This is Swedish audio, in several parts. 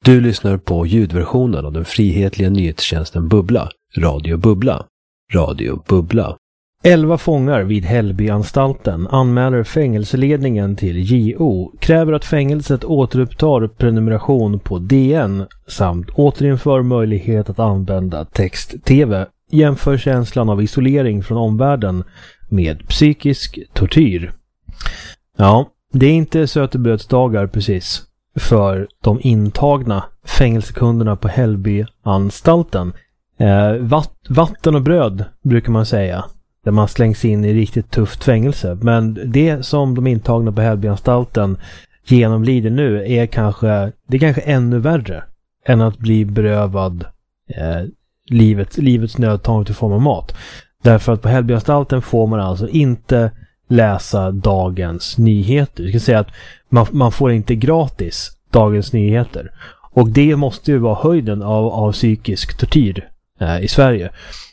Du lyssnar på ljudversionen av den frihetliga nyhetstjänsten Bubbla, Radio Bubbla. Radio Bubbla. 11 fångar vid Hällbyanstalten anmäler fängelseledningen till JO, kräver att fängelset återupptar prenumeration på DN samt återinför möjlighet att använda text-tv, jämför känslan av isolering från omvärlden med psykisk tortyr. Ja, det är inte sötebrödsdagar precis för de intagna fängelsekunderna på Hällbyanstalten. Vatten och bröd brukar man säga, där man slängs in i riktigt tufft fängelse. Men det som de intagna på Hällbyanstalten genomlider nu är kanske ännu värre än att bli berövad livets nödtorft i form av mat. Därför att på Hällbyanstalten får man alltså inte läsa dagens nyheter. Jag ska säga att man får inte gratis dagens nyheter. Och det måste ju vara höjden av psykisk tortyr i Sverige.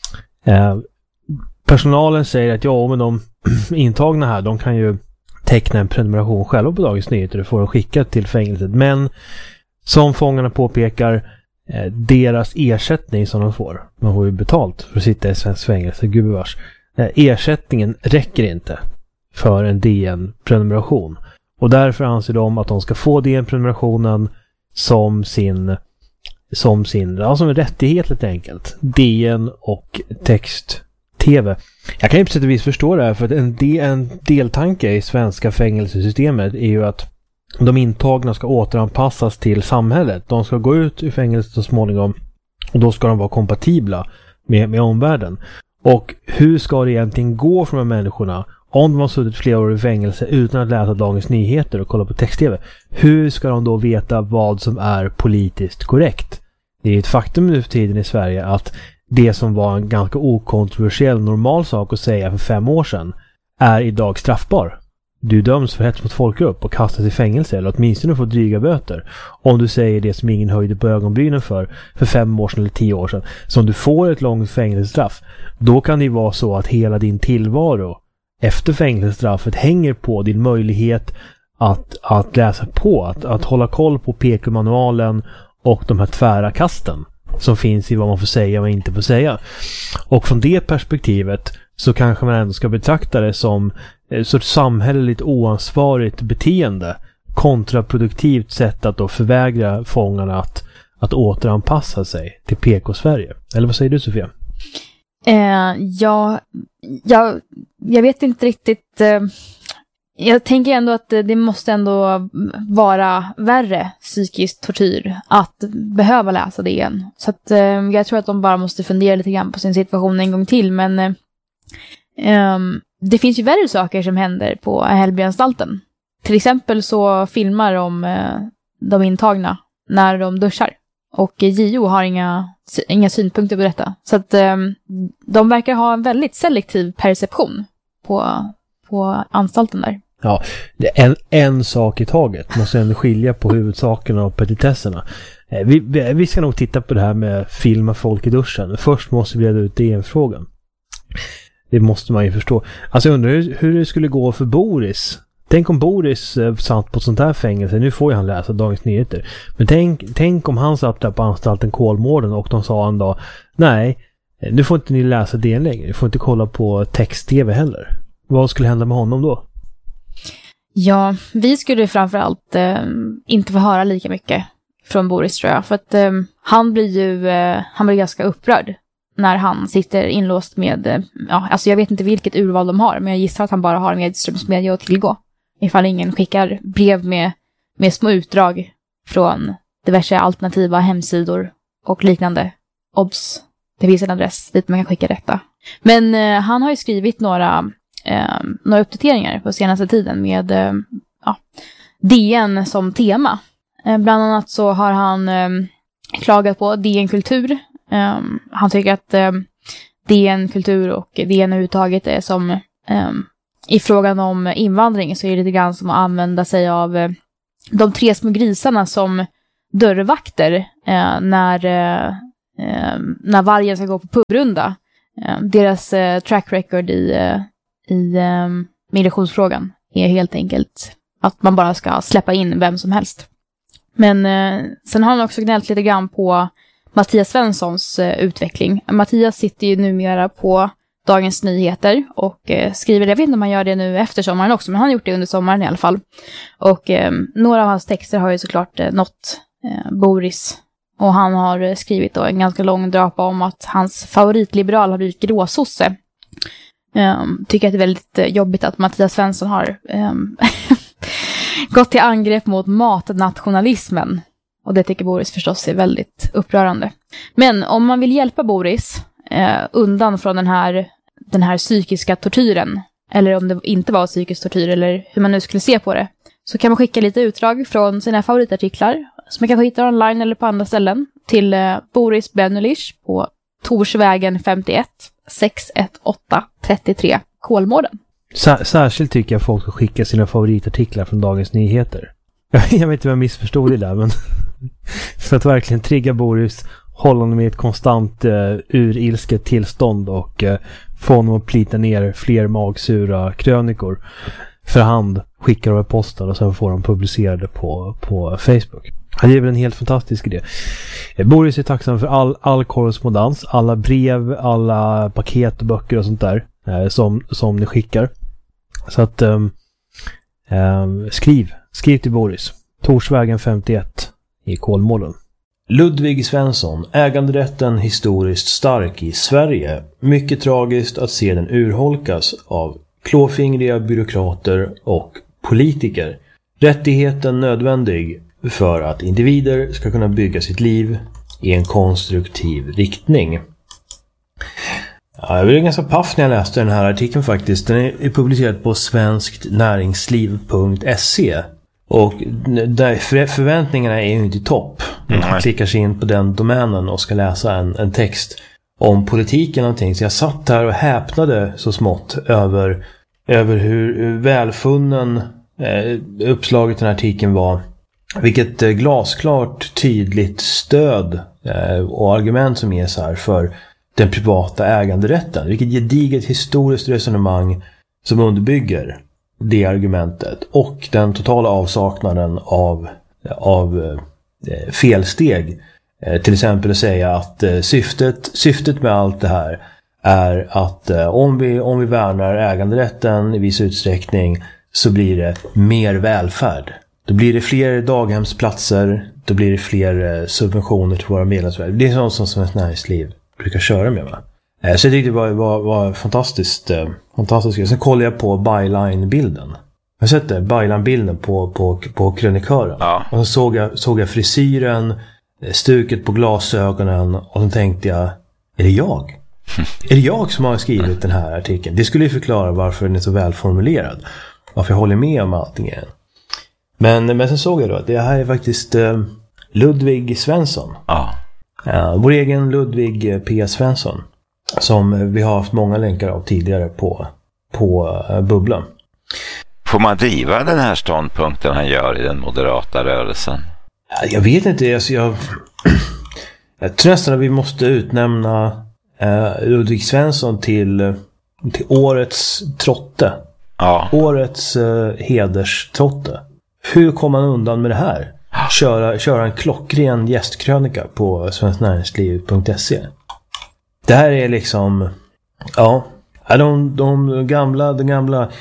Personalen säger att men de intagna här, de kan ju teckna en prenumeration själva på dagens nyheter och få dem skickat till fängelset. Men som fångarna påpekar, deras ersättning som de får, man får ju betalt för att sitta i svensk fängelse, gubevars. Ersättningen räcker inte för en DN-prenumeration. Och därför anser de att de ska få DN-prenumerationen som en rättighet helt enkelt. DN och text-tv. Jag kan ju på sätt och vis förstå det här, för att en deltanke i svenska fängelsesystemet är ju att de intagna ska återanpassas till samhället. De ska gå ut ur fängelset så småningom och då ska de vara kompatibla med omvärlden. Och hur ska det egentligen gå för de här människorna om de har suttit flera år i fängelse utan att läsa dagens nyheter och kolla på text-tv? Hur ska de då veta vad som är politiskt korrekt? Det är ett faktum nu för tiden i Sverige att det som var en ganska okontroversiell normal sak att säga för 5 år sedan är idag straffbar. Du döms för hets mot folkgrupp och kastas i fängelse, eller åtminstone får dryga böter om du säger det som ingen höjde på ögonbrynen för 5 år sedan eller 10 år sedan. Så om du får ett långt fängelsestraff, då kan det vara så att hela din tillvaro efter fängelsestraffet hänger på din möjlighet att läsa på, att hålla koll på PQ-manualen och de här tvära kasten som finns i vad man får säga och vad man inte får säga. Och från det perspektivet så kanske man ändå ska betrakta det som ett sorts samhälleligt oansvarigt beteende, kontraproduktivt sätt att då förvägra fångarna att återanpassa sig till PK-Sverige. Eller vad säger du, Sofia? Jag vet inte riktigt. Jag tänker ändå att det måste ändå vara värre psykisk tortyr att behöva läsa det igen. Så att jag tror att de bara måste fundera lite grann på sin situation en gång till. Men det finns ju värre saker som händer på Hällbyanstalten. Till exempel så filmar de intagna när de duschar. Och JO har inga synpunkter på detta. Så att de verkar ha en väldigt selektiv perception på anstalten där. Ja, det är en sak i taget. Måste ändå skilja på huvudsakerna och petitesserna. Vi ska nog titta på det här med filma folk i duschen. Först måste vi reda ut DN-frågan. Det måste man ju förstå. Alltså jag undrar hur det skulle gå för Boris. Tänk om Boris satt på ett sånt här fängelse. Nu får ju han läsa Dagens Nyheter. Men tänk om han satt där på anstalten Kolmården och de sa en dag: nej, nu får inte ni läsa DN längre. Ni får inte kolla på text-tv heller. Vad skulle hända med honom då? Ja, vi skulle framförallt inte få höra lika mycket från Boris, tror jag. För att han blir ganska upprörd när han sitter inlåst med, alltså jag vet inte vilket urval de har, men jag gissar att han bara har medströmsmedia att tillgå. Ifall ingen skickar brev med små utdrag från diverse alternativa hemsidor och liknande. Obs, det finns en adress dit man kan skicka detta. Men han har ju skrivit några uppdateringar på senaste tiden med DN som tema. Bland annat så har han klagat på DN-kultur. Han tycker att DN-kultur och DN överhuvudtaget är som i frågan om invandring, så är det lite grann som att använda sig av de 3 små grisarna som dörrvakter när vargen ska gå på pubrunda. Deras track record i migrationsfrågan är helt enkelt att man bara ska släppa in vem som helst. Men sen har han också gnällt lite grann på Mattias Svenssons utveckling. Mattias sitter ju numera på Dagens Nyheter och skriver, jag vet inte om han gör det nu efter sommaren också, men han har gjort det under sommaren i alla fall. Och några av hans texter har ju såklart nått Boris. Och han har skrivit då en ganska lång drapa om att hans favoritliberal har blivit gråsosse. Tycker att det är väldigt jobbigt att Mattias Svensson har gått till angrepp mot matnationalismen. Och det tycker Boris förstås är väldigt upprörande. Men om man vill hjälpa Boris undan från den här psykiska tortyren, eller om det inte var psykisk tortyr eller hur man nu skulle se på det, så kan man skicka lite utdrag från sina favoritartiklar som man kanske hittar online eller på andra ställen till Boris Bernulich på Torsvägen 51 618 33 Kolmården. Särskilt tycker jag folk ska skicka sina favoritartiklar från Dagens Nyheter. Jag vet inte vad jag missförstod det där, men för att verkligen trigga Boris, hålla honom i ett konstant urilsket tillstånd och få honom att plita ner fler magsura krönikor för hand, skickar och postar och sen får de publicerade på Facebook. Det är väl en helt fantastisk idé. Boris är tacksam för all korrespondens, alla brev, alla paket och böcker och sånt där som ni skickar. Så att skriv till Boris. Torsvägen 51 i Kolmården. Ludvig Svensson, äganderätten historiskt stark i Sverige. Mycket tragiskt att se den urholkas av klåfingriga byråkrater och politiker. Rättigheten nödvändig för att individer ska kunna bygga sitt liv i en konstruktiv riktning. Ja, jag blev ganska paff när jag läste den här artikeln faktiskt. Den är publicerad på svensktnäringsliv.se. Och där förväntningarna är ju inte i topp. Man klickar sig in på den domänen och ska läsa en text om politiken någonting. Så jag satt här och häpnade så smått över hur välfunnen uppslaget den här artikeln var. Vilket glasklart tydligt stöd och argument som ges här för den privata äganderätten. Vilket gediget historiskt resonemang som underbygger det argumentet och den totala avsaknaden av felsteg. Till exempel att säga att syftet med allt det här är att om vi värnar äganderätten i viss utsträckning så blir det mer välfärd. Då blir det fler daghemsplatser, då blir det fler subventioner till våra medlemsvärden. Det är sånt som Svenskt Näringsliv brukar köra med, va? Så jag tyckte det var fantastiskt. Sen kollade jag på byline-bilden. Jag har sett det, byline-bilden på krönikören. Ja. Och så såg jag frisyren, stuket på glasögonen och så tänkte jag, är det jag? Är det jag som har skrivit den här artikeln? Det skulle ju förklara varför den är så välformulerad. Varför jag håller med om allting igen. Men sen såg jag då att det här är faktiskt Ludvig Svensson. Ja. Vår egen Ludvig P. Svensson. Som vi har haft många länkar av tidigare på Bubblan. Får man driva den här ståndpunkten han gör i den moderata rörelsen? Jag vet inte. Alltså jag tror nästan att vi måste utnämna Ludvig Svensson till årets trotte. Ja. Årets hederstrotte. Hur kommer man undan med det här? Köra en klockren gästkrönika på svensktnäringsliv.se. Det här är liksom, ja, de gamla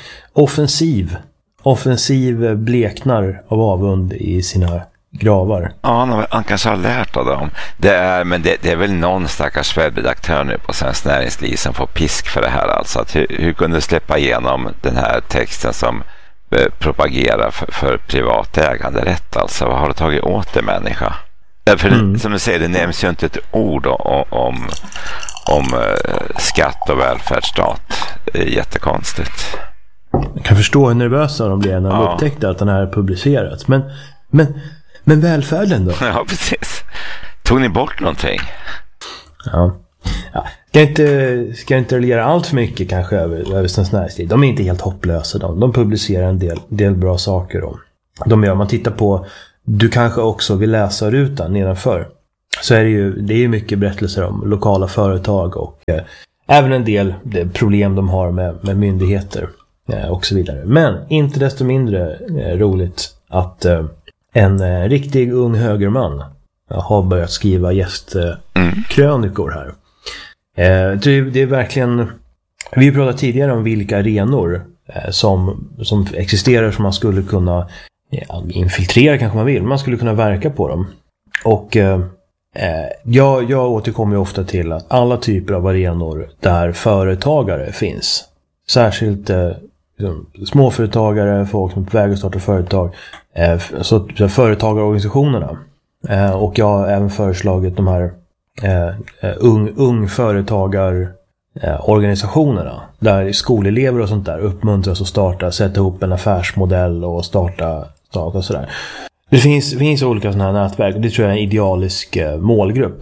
offensiv bleknar av avund i sina gravar. Ja, han kanske har lärt av dem. Det är väl någon stackars webbredaktör nu på Svenskt Näringsliv som får pisk för det här. Alltså att hur kunde släppa igenom den här texten som propagerar för privat äganderätt? Alltså vad har du tagit åt det, människa? För som du säger, det nämns ju inte ett ord om skatt och välfärdsstat. Det är jättekonstigt. Jag kan förstå hur nervösa de blev när de upptäckte att den här publicerats. Men välfärden då? Ja, precis. Tog ni bort någonting? Ja. Ska inte reagera allt för mycket kanske över Svenskt Näringsliv. De är inte helt hopplösa. De publicerar en del bra saker. De gör, man tittar på, du kanske också vill läsa rutan nedanför. Så är det är ju mycket berättelser om lokala företag och även en del problem de har med myndigheter och så vidare. Men inte desto mindre roligt en riktig ung högerman har börjat skriva gästkrönikor här. Det är verkligen... Vi pratade tidigare om vilka arenor som existerar som man skulle kunna infiltrera, kanske man vill. Man skulle kunna verka på dem. Och jag återkommer ju ofta till att alla typer av arenor där företagare finns. Särskilt småföretagare, folk som är på väg att starta företag. Så företagarorganisationerna. Och jag har även föreslagit de här ungföretagarorganisationerna där skolelever och sånt där uppmuntras att sätta ihop en affärsmodell och starta sådär. Det finns olika sådana här nätverk. Det tror jag är en idealisk målgrupp.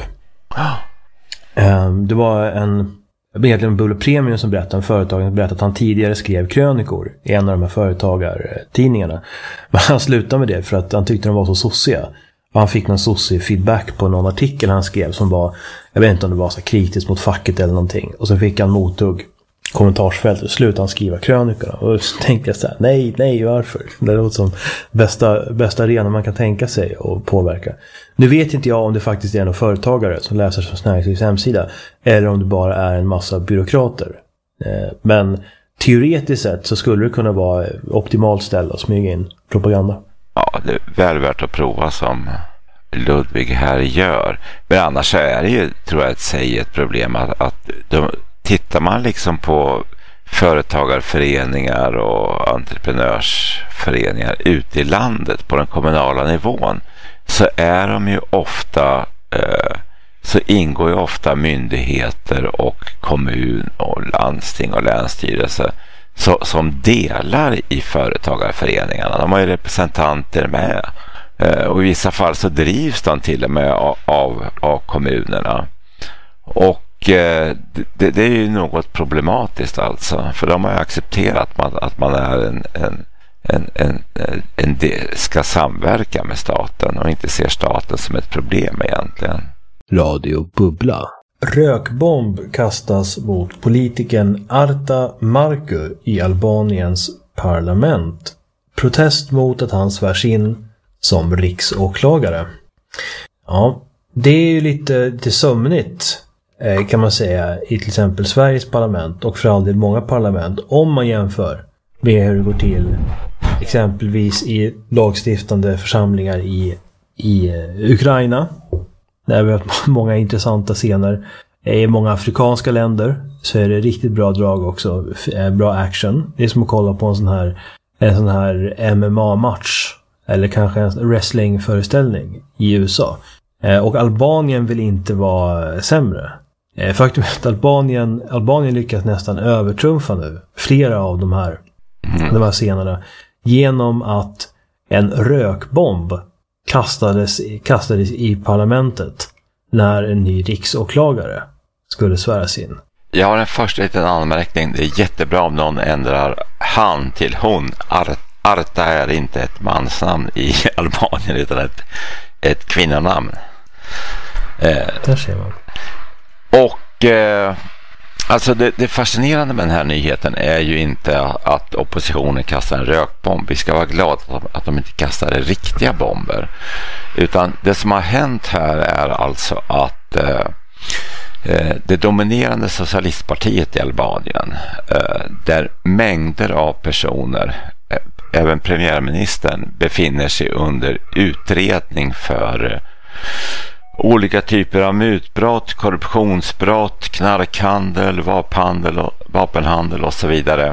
Det var egentligen Bulle Premium som berättade om företagen, berättade att han tidigare skrev krönikor i en av de här företagartidningarna. Men han slutade med det för att han tyckte de var så sossiga. Och han fick någon sossig feedback på någon artikel han skrev som var, jag vet inte om det var så kritiskt mot facket eller någonting. Och så fick han mothugg kommentarsfältet och slutade han skriva krönikorna. Och så tänkte jag så här, nej, varför? Det låter som bästa arena man kan tänka sig och påverka. Nu vet inte jag om det faktiskt är en företagare som läser Svenskt Näringslivs hemsida eller om det bara är en massa byråkrater. Men teoretiskt sett så skulle det kunna vara optimalt ställe att smyga in propaganda. Ja, det är väl värt att prova som Ludvig här gör. Men annars är det ju, tror jag, ett problem att tittar man liksom på företagarföreningar och entreprenörsföreningar ute i landet på den kommunala nivån, så är de ju ofta så ingår ju ofta myndigheter och kommun och landsting och länsstyrelse som delar i företagarföreningarna. De har ju representanter med och i vissa fall så drivs de till och med av kommunerna. Och det är ju något problematiskt alltså, för de har ju accepterat att man är ska samverka med staten och inte ser staten som ett problem egentligen. Radio Bubbla. Rökbomb kastas mot politikern Arta Marku i Albaniens parlament. Protest mot att han svärs in som riksåklagare. Ja, det är ju lite sömnigt kan man säga i till exempel Sveriges parlament och för all del många parlament om man jämför med hur det går till exempelvis i lagstiftande församlingar i Ukraina. Där vi har många intressanta scener. I många afrikanska länder så är det riktigt bra drag också. Bra action. Det är som att kolla på en sån här MMA-match. Eller kanske en wrestlingföreställning i USA. Och Albanien vill inte vara sämre. Faktum är att Albanien lyckas nästan övertrumfa nu flera av de här scenerna genom att en rökbomb kastades i parlamentet när en ny riksåklagare skulle sväras in. Jag har en första liten anmärkning. Det är jättebra om någon ändrar han till hon. Arta är inte ett mansnamn i Albanien utan ett kvinnonamn. Där ser man. Och alltså det fascinerande med den här nyheten är ju inte att oppositionen kastar en rökbomb. Vi ska vara glada att de inte kastar riktiga bomber. Utan det som har hänt här är alltså att det dominerande socialistpartiet i Albanien, där mängder av personer, även premiärministern, befinner sig under utredning för olika typer av mutbrott, korruptionsbrott, knarkhandel, vapenhandel och så vidare,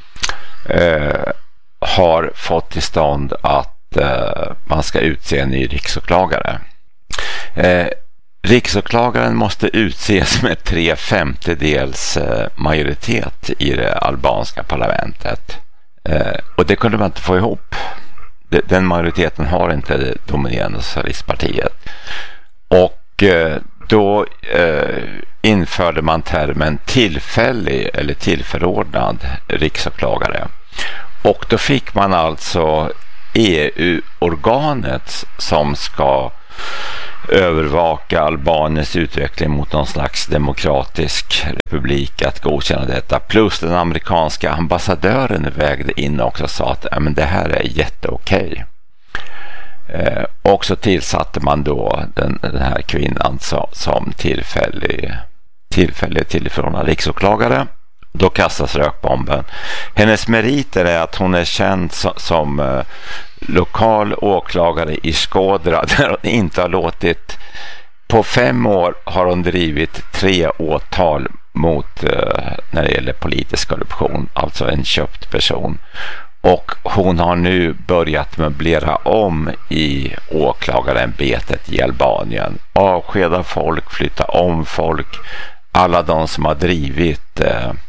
har fått till stånd att man ska utse en ny riksåklagare. Riksåklagaren måste utses med 3/5 majoritet i det albanska parlamentet. Och det kunde man inte få ihop. Den majoriteten har inte det dominerande socialistpartiet. Och då införde man termen tillfällig eller tillförordnad riksåklagare. Och då fick man alltså EU-organet som ska övervaka Albaniens utveckling mot någon slags demokratisk republik att godkänna detta. Plus den amerikanska ambassadören vägde in också och sa att men det här är jätteokej. Och så tillsatte man då den här kvinnan som tillfälligt tillförordnad riksåklagare. Då kastas rökbomben. Hennes meriter är att hon är känd som lokal åklagare i Skådra, där hon inte har låtit. På 5 år har hon drivit 3 åtal mot när det gäller politisk korruption, alltså en köpt person. Och hon har nu börjat möblera om i åklagarämbetet i Albanien. Avskeda folk, flytta om folk. Alla de som har drivit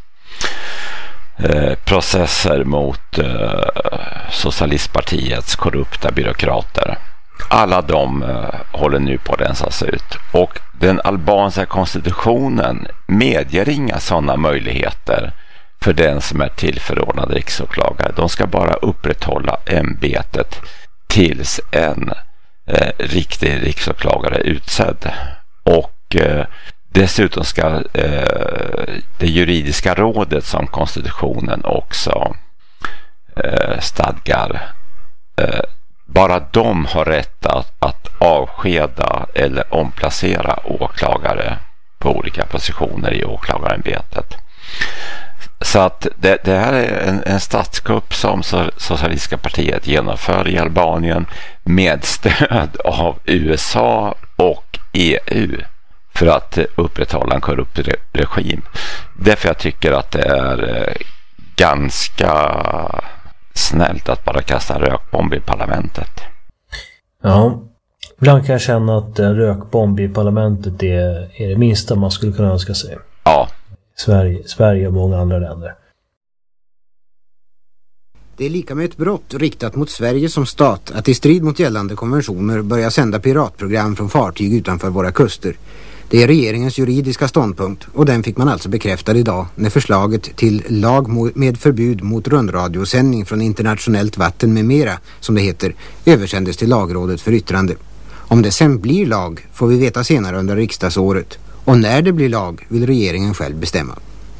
processer mot socialistpartiets korrupta byråkrater. Alla de håller nu på att rensas ut. Och den albanska konstitutionen medger inga sådana möjligheter för den som är tillförordnad riksåklagare. De ska bara upprätthålla ämbetet tills en riktig riksåklagare är utsedd. Och dessutom ska det juridiska rådet som konstitutionen också stadgar, bara de har rätt att avskeda eller omplacera åklagare på olika positioner i åklagarämbetet. Så att det här är en statskupp som Socialistiska partiet genomför i Albanien med stöd av USA och EU för att upprätthålla en korrupt regim. Därför jag tycker att det är ganska snällt att bara kasta en rökbomb i parlamentet. Ja, ibland kan jag känna att en rökbomb i parlamentet är det minsta man skulle kunna önska sig. Ja. Sverige och många andra länder. Det är lika med ett brott riktat mot Sverige som stat att i strid mot gällande konventioner börja sända piratprogram från fartyg utanför våra kuster. Det är regeringens juridiska ståndpunkt och den fick man alltså bekräftad idag när förslaget till lag med förbud mot rundradiosändning från internationellt vatten med mera, som det heter, översändes till lagrådet för yttrande. Om det sen blir lag får vi veta senare under riksdagsåret, och när det blir lag vill regeringen själv bestämma.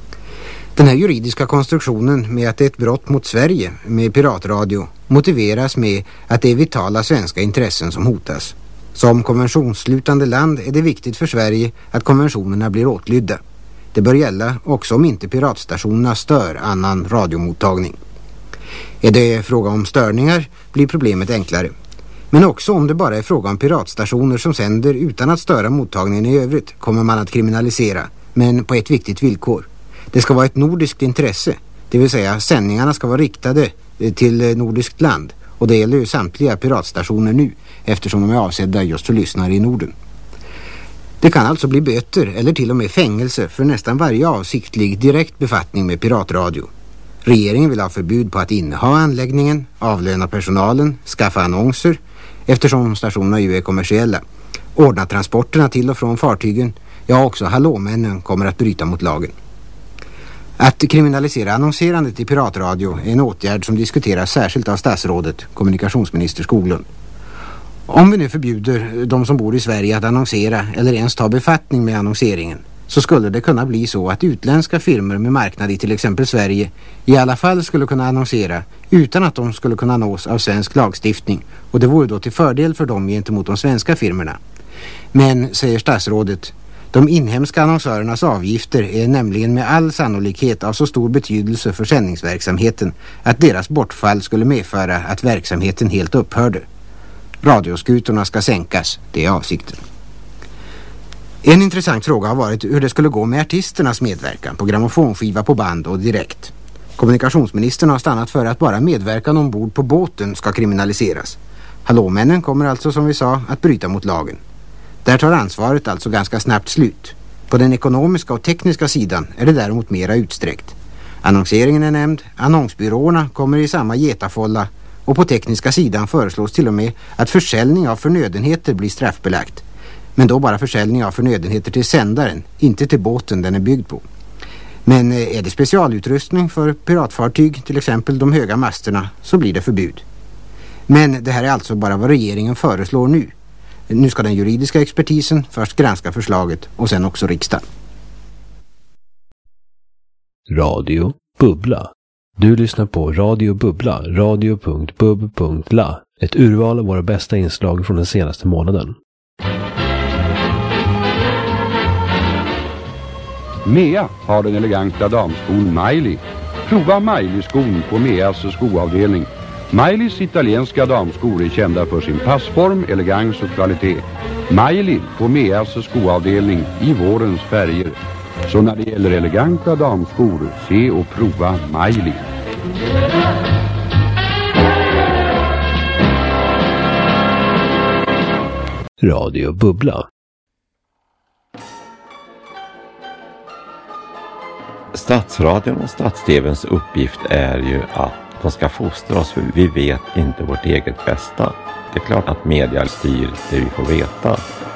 Den här juridiska konstruktionen med att det är ett brott mot Sverige med piratradio motiveras med att det är vitala svenska intressen som hotas. Som konventionsslutande land är det viktigt för Sverige att konventionerna blir åtlydda. Det bör gälla också om inte piratstationerna stör annan radiomottagning. Är det fråga om störningar blir problemet enklare. Men också om det bara är fråga om piratstationer som sänder utan att störa mottagningen i övrigt kommer man att kriminalisera, men på ett viktigt villkor. Det ska vara ett nordiskt intresse, det vill säga sändningarna ska vara riktade till nordiskt land. Och det gäller ju samtliga piratstationer nu, eftersom de är avsedda just för lyssnare i Norden. Det kan alltså bli böter eller till och med fängelse för nästan varje avsiktlig direkt befattning med piratradio. Regeringen vill ha förbud på att inneha anläggningen, avlöna personalen, skaffa annonser, eftersom stationerna ju är kommersiella, ordna transporterna till och från fartygen, ja också hallåmännen kommer att bryta mot lagen. Att kriminalisera annonserandet i piratradio är en åtgärd som diskuteras särskilt av statsrådet, kommunikationsminister Skoglund. Om vi nu förbjuder de som bor i Sverige att annonsera eller ens ta befattning med annonseringen, så skulle det kunna bli så att utländska firmor med marknad i till exempel Sverige i alla fall skulle kunna annonsera utan att de skulle kunna nås av svensk lagstiftning, och det vore då till fördel för dem gentemot de svenska firmorna. Men, säger statsrådet, de inhemska annonsörernas avgifter är nämligen med all sannolikhet av så stor betydelse för sändningsverksamheten att deras bortfall skulle medföra att verksamheten helt upphörde. Radioskutorna ska sänkas, det är avsikten. En intressant fråga har varit hur det skulle gå med artisternas medverkan på grammofonskiva på band och direkt. Kommunikationsministern har stannat för att bara medverkan ombord på båten ska kriminaliseras. Hallåmännen kommer alltså, som vi sa, att bryta mot lagen. Där tar ansvaret alltså ganska snabbt slut. På den ekonomiska och tekniska sidan är det däremot mera utsträckt. Annonseringen är nämnd, annonsbyråerna kommer i samma getafålla, och på tekniska sidan föreslås till och med att försäljning av förnödenheter blir straffbelagt. Men då bara försäljning av förnödenheter till sändaren, inte till båten den är byggd på. Men är det specialutrustning för piratfartyg, till exempel de höga masterna, så blir det förbud. Men det här är alltså bara vad regeringen föreslår nu. Nu ska den juridiska expertisen först granska förslaget och sen också riksdagen. Radio Bubbla. Du lyssnar på Radio Bubbla, radio.bub.la. Ett urval av våra bästa inslag från den senaste månaden. Mea har den eleganta damskon Miley. Prova Miley-skon på Meas skoavdelning. Mileys italienska damskor är kända för sin passform, elegans och kvalitet. Miley på Meas skoavdelning i vårens färger. Så när det gäller eleganta damskor, se och prova Miley. Radio Bubbla. Statsradion och stats-tv:ns uppgift är ju att de ska fostra oss, för vi vet inte vårt eget bästa. Det är klart att media styr det vi får veta.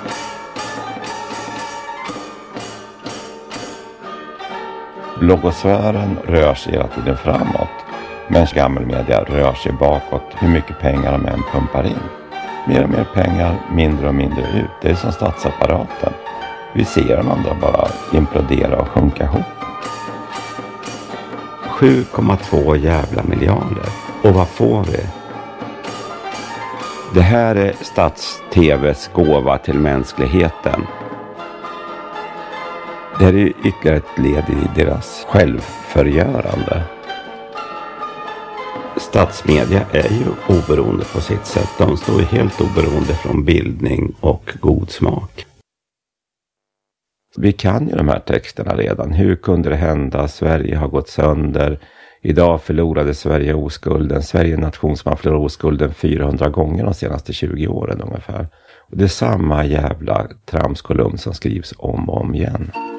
Blogosfären rör sig hela tiden framåt, medan gammelmedia rör sig bakåt hur mycket pengar de än pumpar in. Mer och mer pengar, mindre och mindre ut. Det är som statsapparaten. Vi ser dem andra bara implodera och sjunka ihop. 7,2 jävla miljarder. Och vad får vi? Det här är stats-tv:s gåva till mänskligheten. Det här är ytterligare ett led i deras självförgörande. Statsmedia är ju oberoende på sitt sätt. De står ju helt oberoende från bildning och god smak. Vi kan ju de här texterna redan. Hur kunde det hända? Sverige har gått sönder. Idag förlorade Sverige oskulden. Sverige är en nation som har förlorat oskulden 400 gånger de senaste 20 åren ungefär. Och det är samma jävla tramskolumn som skrivs om och om igen.